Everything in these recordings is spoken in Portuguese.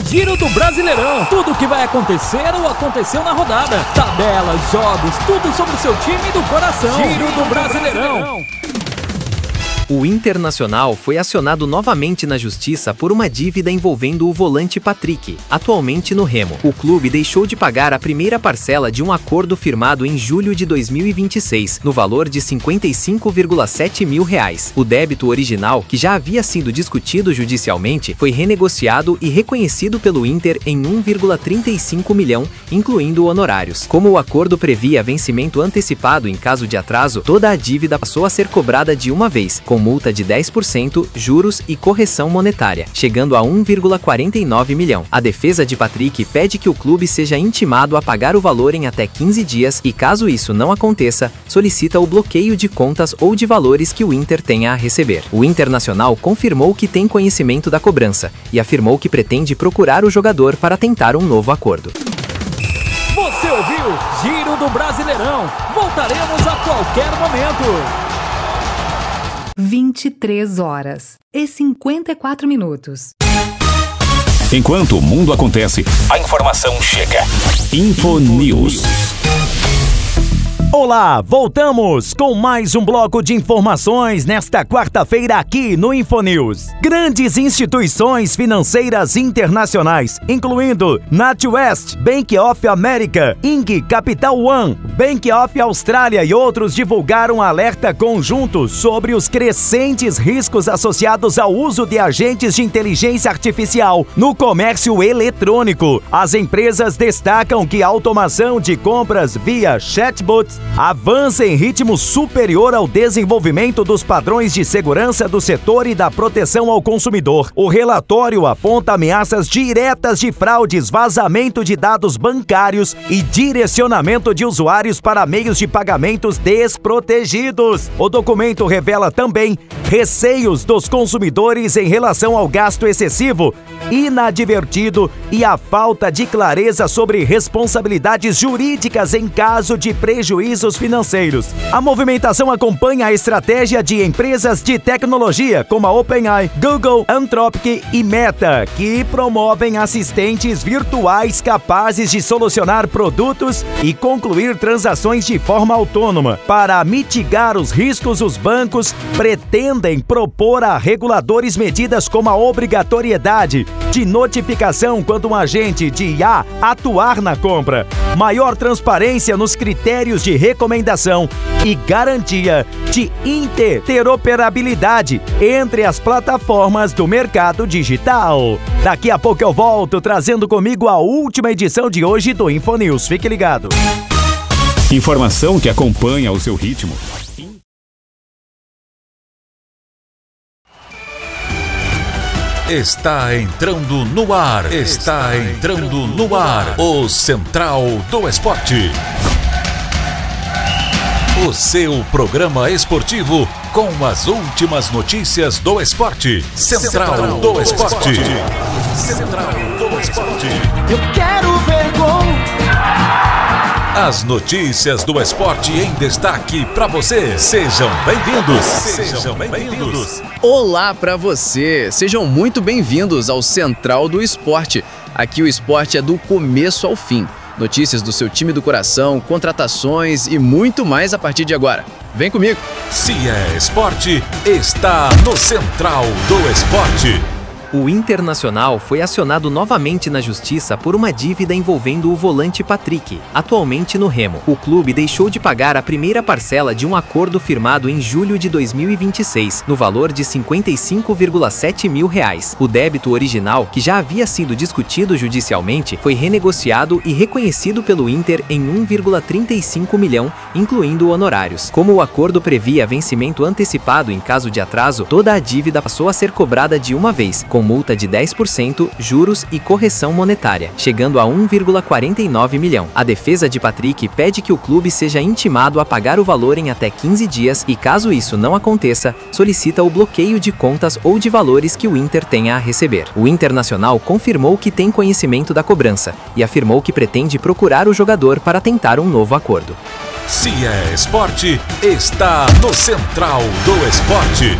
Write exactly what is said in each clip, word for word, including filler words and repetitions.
Giro do Brasileirão. Tudo o que vai acontecer ou aconteceu na rodada. Tabelas, jogos, tudo sobre o seu time do coração. Giro do Brasileirão. O Internacional foi acionado novamente na justiça por uma dívida envolvendo o volante Patrick, atualmente no Remo. O clube deixou de pagar a primeira parcela de um acordo firmado em julho de dois mil e vinte e seis, no valor de cinquenta e cinco vírgula sete mil reais. O débito original, que já havia sido discutido judicialmente, foi renegociado e reconhecido pelo Inter em um vírgula trinta e cinco milhão, incluindo honorários. Como o acordo previa vencimento antecipado em caso de atraso, toda a dívida passou a ser cobrada de uma vez, com multa de dez por cento, juros e correção monetária, chegando a um vírgula quarenta e nove milhão. A defesa de Patrick pede que o clube seja intimado a pagar o valor em até quinze dias e, caso isso não aconteça, solicita o bloqueio de contas ou de valores que o Inter tenha a receber. O Internacional confirmou que tem conhecimento da cobrança e afirmou que pretende procurar o jogador para tentar um novo acordo. Você ouviu Giro do Brasileirão. Voltaremos a qualquer momento. vinte e três horas e cinquenta e quatro minutos. Enquanto o mundo acontece, a informação chega. Infonews. Olá, voltamos com mais um bloco de informações nesta quarta-feira aqui no Infonews. Grandes instituições financeiras internacionais, incluindo NatWest, Bank of America, Ing, Capital One, Bank of Australia e outros, divulgaram alerta conjunto sobre os crescentes riscos associados ao uso de agentes de inteligência artificial no comércio eletrônico. As empresas destacam que a automação de compras via chatbots avança em ritmo superior ao desenvolvimento dos padrões de segurança do setor e da proteção ao consumidor. O relatório aponta ameaças diretas de fraudes, vazamento de dados bancários e direcionamento de usuários para meios de pagamentos desprotegidos. O documento revela também receios dos consumidores em relação ao gasto excessivo, inadvertido e a falta de clareza sobre responsabilidades jurídicas em caso de prejuízos financeiros. A movimentação acompanha a estratégia de empresas de tecnologia como a OpenAI, Google, Anthropic e Meta, que promovem assistentes virtuais capazes de solucionar produtos e concluir transações de forma autônoma. Para mitigar os riscos, os bancos pretendem propor a reguladores medidas como a obrigatoriedade de notificação quando um agente de I A atuar na compra, maior transparência nos critérios de recomendação e garantia de interoperabilidade entre as plataformas do mercado digital. Daqui a pouco eu volto trazendo comigo a última edição de hoje do Infonews. Fique ligado. Informação que acompanha o seu ritmo. Está entrando no ar, está entrando no ar, o Central do Esporte. O seu programa esportivo com as últimas notícias do esporte. Central do Esporte. Central do Esporte. Eu quero ver gol. As notícias do esporte em destaque para você. Sejam bem-vindos. Sejam bem-vindos. Olá para você. Sejam muito bem-vindos ao Central do Esporte. Aqui o esporte é do começo ao fim. Notícias do seu time do coração, contratações e muito mais a partir de agora. Vem comigo. Se é esporte, está no Central do Esporte. O Internacional foi acionado novamente na justiça por uma dívida envolvendo o volante Patrick, atualmente no Remo. O clube deixou de pagar a primeira parcela de um acordo firmado em julho de dois mil e vinte e seis, no valor de cinquenta e cinco vírgula sete mil reais. O débito original, que já havia sido discutido judicialmente, foi renegociado e reconhecido pelo Inter em um vírgula trinta e cinco milhão, incluindo honorários. Como o acordo previa vencimento antecipado em caso de atraso, toda a dívida passou a ser cobrada de uma vez, com multa de dez por cento, juros e correção monetária, chegando a um vírgula quarenta e nove milhão. A defesa de Patrick pede que o clube seja intimado a pagar o valor em até quinze dias e, caso isso não aconteça, solicita o bloqueio de contas ou de valores que o Inter tenha a receber. O Internacional confirmou que tem conhecimento da cobrança e afirmou que pretende procurar o jogador para tentar um novo acordo. Se é esporte, está no Central do Esporte.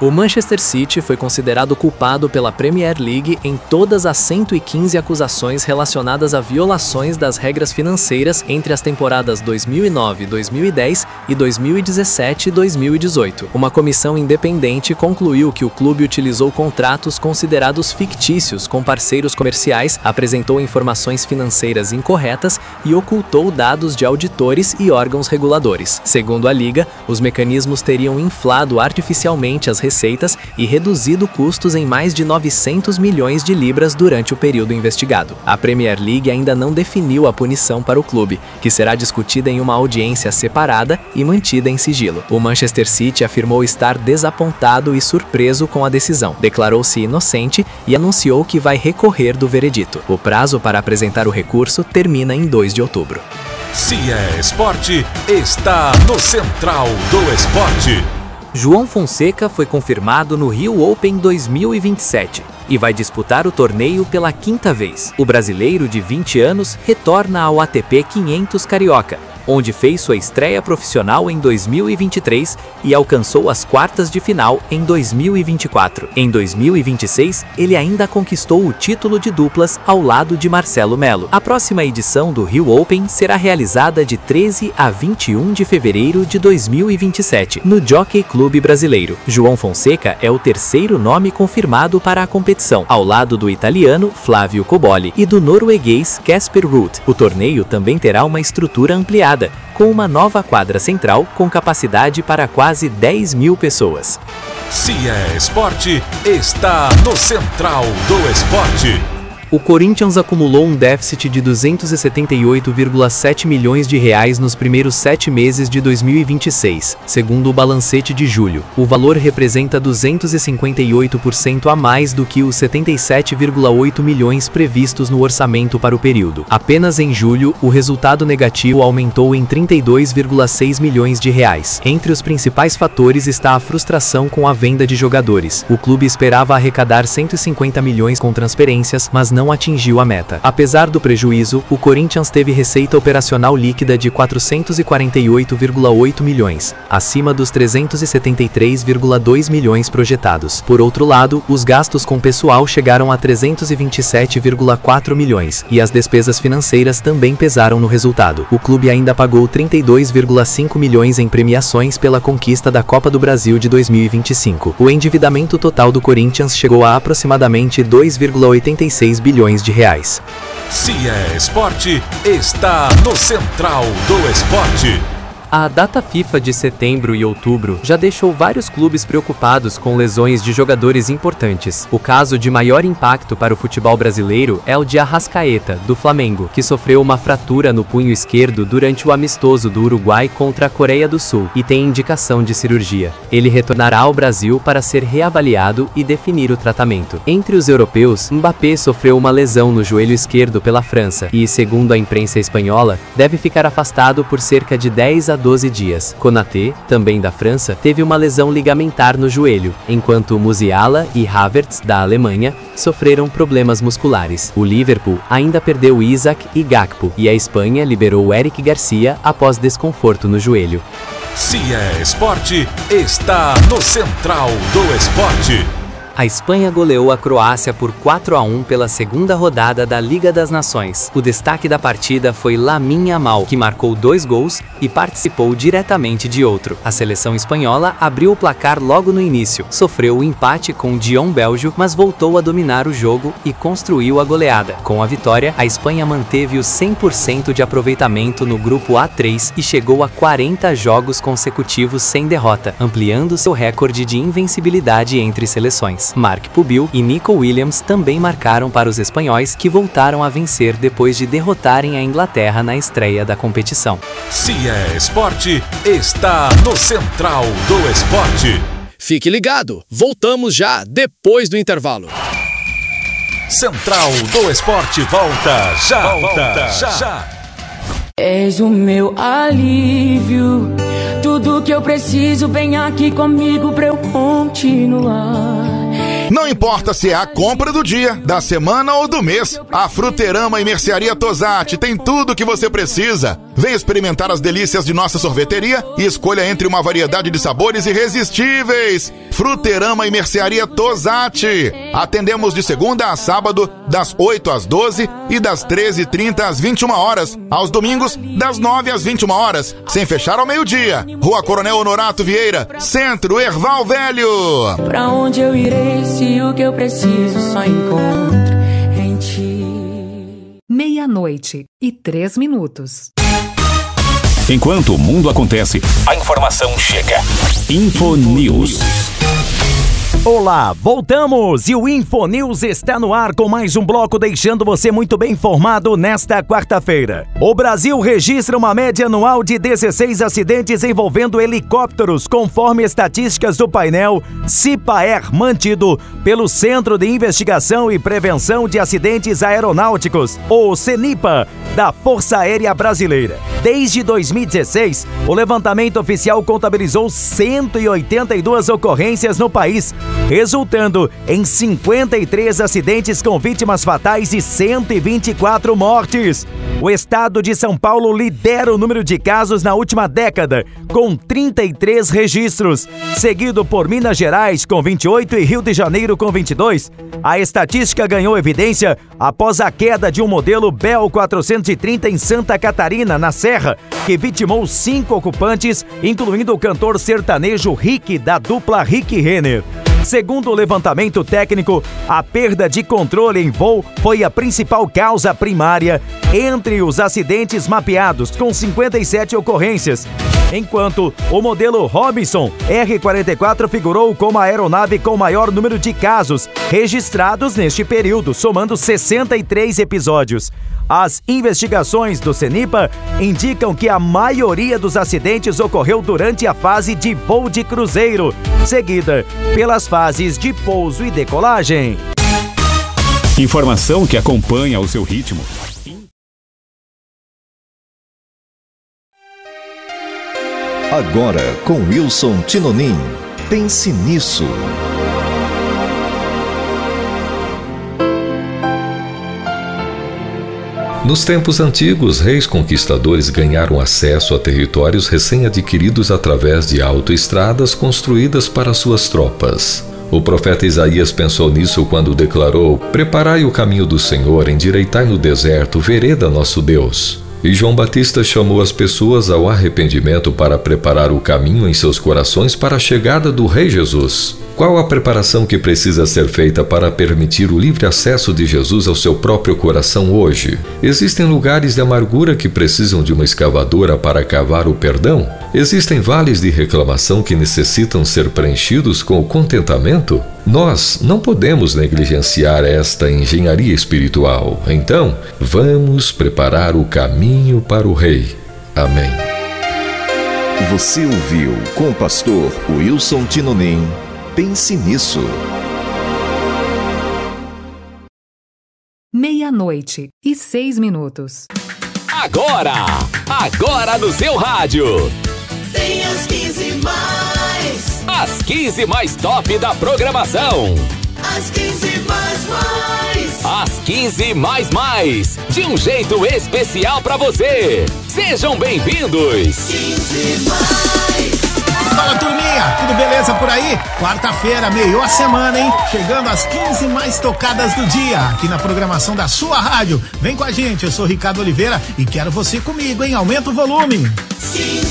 O Manchester City foi considerado culpado pela Premier League em todas as cento e quinze acusações relacionadas a violações das regras financeiras entre as temporadas dois mil e nove, dois mil e dez e dois mil e dezessete e dois mil e dezoito. Uma comissão independente concluiu que o clube utilizou contratos considerados fictícios com parceiros comerciais, apresentou informações financeiras incorretas e ocultou dados de auditores e órgãos reguladores. Segundo a Liga, os mecanismos teriam inflado artificialmente as receitas e reduzido custos em mais de novecentos milhões de libras durante o período investigado. A Premier League ainda não definiu a punição para o clube, que será discutida em uma audiência separada e mantida em sigilo. O Manchester City afirmou estar desapontado e surpreso com a decisão, declarou-se inocente e anunciou que vai recorrer do veredito. O prazo para apresentar o recurso termina em dois de outubro. Se é esporte, está no Central do Esporte. João Fonseca foi confirmado no Rio Open dois mil e vinte e sete e vai disputar o torneio pela quinta vez. O brasileiro de vinte anos retorna ao A T P quinhentos Carioca, onde fez sua estreia profissional em dois mil e vinte e três e alcançou as quartas de final em dois mil e vinte e quatro. Em dois mil e vinte e seis, ele ainda conquistou o título de duplas ao lado de Marcelo Melo. A próxima edição do Rio Open será realizada de treze a vinte e um de fevereiro de dois mil e vinte e sete, no Jockey Club Brasileiro. João Fonseca é o terceiro nome confirmado para a competição, ao lado do italiano Flávio Cobolli e do norueguês Casper Ruud. O torneio também terá uma estrutura ampliada, com uma nova quadra central com capacidade para quase dez mil pessoas. Se é esporte, está no Central do Esporte. O Corinthians acumulou um déficit de duzentos e setenta e oito vírgula sete milhões de reais nos primeiros sete meses de dois mil e vinte e seis, segundo o balancete de julho. O valor representa duzentos e cinquenta e oito por cento a mais do que os setenta e sete vírgula oito milhões previstos no orçamento para o período. Apenas em julho, o resultado negativo aumentou em trinta e dois vírgula seis milhões de reais. Entre os principais fatores está a frustração com a venda de jogadores. O clube esperava arrecadar cento e cinquenta milhões com transferências, mas não não atingiu a meta. Apesar do prejuízo, o Corinthians teve receita operacional líquida de quatrocentos e quarenta e oito vírgula oito milhões, acima dos trezentos e setenta e três vírgula dois milhões projetados. Por outro lado, os gastos com pessoal chegaram a trezentos e vinte e sete vírgula quatro milhões, e as despesas financeiras também pesaram no resultado. O clube ainda pagou trinta e dois vírgula cinco milhões em premiações pela conquista da Copa do Brasil de dois mil e vinte e cinco. O endividamento total do Corinthians chegou a aproximadamente dois vírgula oitenta e seis bilhões de reais. Se é esporte, está no Central do Esporte. A data FIFA de setembro e outubro já deixou vários clubes preocupados com lesões de jogadores importantes. O caso de maior impacto para o futebol brasileiro é o de Arrascaeta, do Flamengo, que sofreu uma fratura no punho esquerdo durante o amistoso do Uruguai contra a Coreia do Sul e tem indicação de cirurgia. Ele retornará ao Brasil para ser reavaliado e definir o tratamento. Entre os europeus, Mbappé sofreu uma lesão no joelho esquerdo pela França e, segundo a imprensa espanhola, deve ficar afastado por cerca de dez a doze dias. Konaté, também da França, teve uma lesão ligamentar no joelho, enquanto Musiala e Havertz, da Alemanha, sofreram problemas musculares. O Liverpool ainda perdeu Isaac e Gakpo, e a Espanha liberou Eric Garcia após desconforto no joelho. Se é esporte, está no Central do Esporte. A Espanha goleou a Croácia por quatro a um pela segunda rodada da Liga das Nações. O destaque da partida foi Lamine Yamal, que marcou dois gols e participou diretamente de outro. A seleção espanhola abriu o placar logo no início, sofreu o empate com Dion Bélgio, mas voltou a dominar o jogo e construiu a goleada. Com a vitória, a Espanha manteve o cem por cento de aproveitamento no grupo A três e chegou a quarenta jogos consecutivos sem derrota, ampliando seu recorde de invencibilidade entre seleções. Marc Pubil e Nico Williams também marcaram para os espanhóis, que voltaram a vencer depois de derrotarem a Inglaterra na estreia da competição. Se é esporte, está no Central do Esporte. Fique ligado, voltamos já depois do intervalo. Central do Esporte volta já, volta já. já. És o meu alívio, tudo que eu preciso, vem aqui comigo pra eu continuar. Não importa se é a compra do dia, da semana ou do mês, a Fruterama e Mercearia Tosatti tem tudo o que você precisa. Venha experimentar as delícias de nossa sorveteria e escolha entre uma variedade de sabores irresistíveis. Fruterama e Mercearia Tosati. Atendemos de segunda a sábado, das oito às doze e das treze e trinta às vinte e uma horas. Aos domingos, das nove às vinte e uma horas, sem fechar ao meio-dia. Rua Coronel Honorato Vieira, Centro, Erval Velho. Pra onde eu irei se o que eu preciso só encontro em ti? Meia-noite e três minutos. Enquanto o mundo acontece, a informação chega. Infonews. Olá, voltamos e o Infonews está no ar com mais um bloco deixando você muito bem informado nesta quarta-feira. O Brasil registra uma média anual de dezesseis acidentes envolvendo helicópteros, conforme estatísticas do painel CIPAER, mantido pelo Centro de Investigação e Prevenção de Acidentes Aeronáuticos, ou CENIPA, da Força Aérea Brasileira. Desde dois mil e dezesseis, o levantamento oficial contabilizou cento e oitenta e duas ocorrências no país, resultando em cinquenta e três acidentes com vítimas fatais e cento e vinte e quatro mortes. O estado de São Paulo lidera o número de casos na última década, com trinta e três registros, seguido por Minas Gerais, com vinte e oito, e Rio de Janeiro, com vinte e dois. A estatística ganhou evidência após a queda de um modelo Bell quatrocentos e trinta em Santa Catarina, na Serra, que vitimou cinco ocupantes, incluindo o cantor sertanejo Rick, da dupla Rick Renner. Segundo o levantamento técnico, a perda de controle em voo foi a principal causa primária entre os acidentes mapeados, com cinquenta e sete ocorrências, enquanto o modelo Robinson R quarenta e quatro figurou como a aeronave com maior número de casos registrados neste período, somando sessenta e três episódios. As investigações do CENIPA indicam que a maioria dos acidentes ocorreu durante a fase de voo de cruzeiro, seguida pelas fases de pouso e decolagem. Informação que acompanha o seu ritmo. Agora com Wilson Tinonim. Pense nisso. Nos tempos antigos, reis conquistadores ganharam acesso a territórios recém-adquiridos através de autoestradas construídas para suas tropas. O profeta Isaías pensou nisso quando declarou: "Preparai o caminho do Senhor, endireitai no deserto vereda nosso Deus." E João Batista chamou as pessoas ao arrependimento para preparar o caminho em seus corações para a chegada do Rei Jesus. Qual a preparação que precisa ser feita para permitir o livre acesso de Jesus ao seu próprio coração hoje? Existem lugares de amargura que precisam de uma escavadora para cavar o perdão? Existem vales de reclamação que necessitam ser preenchidos com o contentamento? Nós não podemos negligenciar esta engenharia espiritual. Então, vamos preparar o caminho para o Rei. Amém. Você ouviu com o pastor Wilson Tinonim. Pense nisso. Meia-noite e seis minutos. Agora! Agora no seu rádio! Tem as quinze mais. As quinze mais top da programação. As quinze mais mais. As quinze mais mais. De um jeito especial pra você. Sejam bem-vindos. quinze mais. Fala, turminha, tudo beleza por aí? Quarta-feira, meio a semana, hein? Chegando às quinze mais tocadas do dia, aqui na programação da sua rádio. Vem com a gente, eu sou Ricardo Oliveira e quero você comigo, hein? Aumenta o volume. quinze